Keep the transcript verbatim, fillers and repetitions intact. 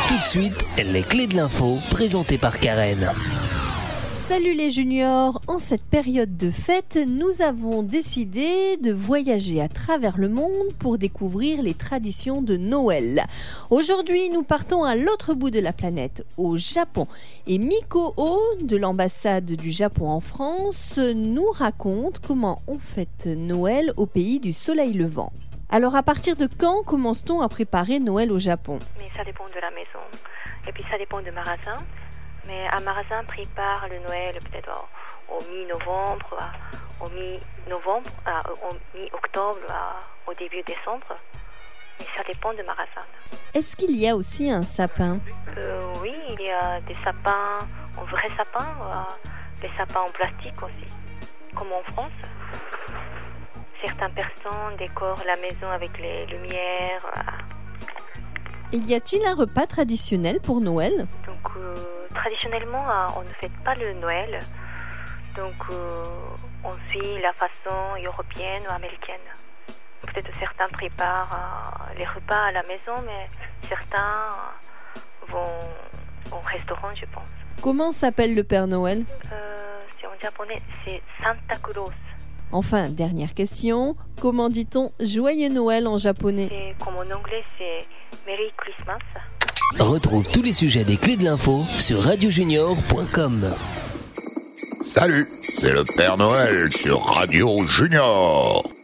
Tout de suite, les clés de l'info présentées par Karen. Salut les juniors, en cette période de fête, nous avons décidé de voyager à travers le monde pour découvrir les traditions de Noël. Aujourd'hui, nous partons à l'autre bout de la planète, au Japon. Et Miko Oh, de l'ambassade du Japon en France, nous raconte comment on fête Noël au pays du soleil levant. Alors à partir de quand commence-t-on à préparer Noël au Japon ? Mais ça dépend de la maison. Et puis ça dépend du magasin. Mais un magasin prépare le Noël peut-être au, au mi-novembre, au mi-novembre, au mi-octobre, au début décembre. Mais ça dépend du magasin. Est-ce qu'il y a aussi un sapin ? euh, Oui, il y a des sapins, en vrai sapin, des sapins en plastique aussi, comme en France. Certaines personnes décorent la maison avec les lumières. Et y a-t-il un repas traditionnel pour Noël ? Donc, euh, traditionnellement, on ne fête pas le Noël. Donc, euh, on suit la façon européenne ou américaine. Peut-être certains préparent euh, les repas à la maison, mais certains vont au restaurant, je pense. Comment s'appelle le Père Noël ? euh, C'est en japonais, c'est Santa Claus. Enfin, dernière question, comment dit-on Joyeux Noël en japonais ? C'est, comme en anglais, c'est Merry Christmas. Retrouve tous les sujets des clés de l'info sur radio junior point com. Salut, c'est le Père Noël sur Radio Junior.